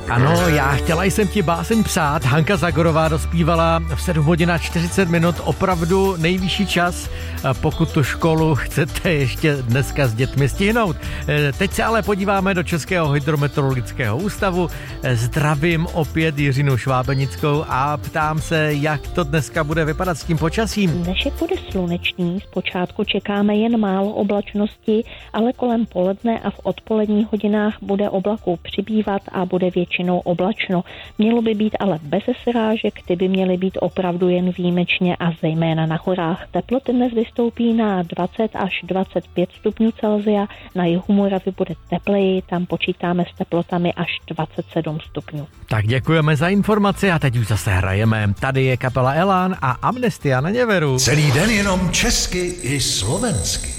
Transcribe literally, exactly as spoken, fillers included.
Ano, já chtěla jsem ti báseň psát. Hanka Zagorová dospívala v sedm hodin a čtyřicet minut, opravdu nejvyšší čas, pokud tu školu chcete ještě dneska s dětmi stihnout. Teď se ale podíváme do Českého hydrometeorologického ústavu. Zdravím opět Jiřinu Švábenickou a ptám se, jak to dneska bude vypadat s tím počasím. Dnešek bude slunečný, zpočátku čekáme jen málo oblačnosti, ale kolem poledne a v odpoledních hodinách bude oblaků přibývat a bude většinou oblačno. Mělo by být ale bez srážek, ty by měly být opravdu jen výjimečně a zejména na horách. Teploty dnes vystoupí na dvacet až dvacet pět stupňů Celsia, na jihu Moravy bude tepleji, tam počítáme s teplotami až dvacet sedm stupňů. Tak děkujeme za informaci a teď už zase hrajeme. Tady je kapela Elán a Amnestia na Něveru. Celý den jenom česky i slovensky.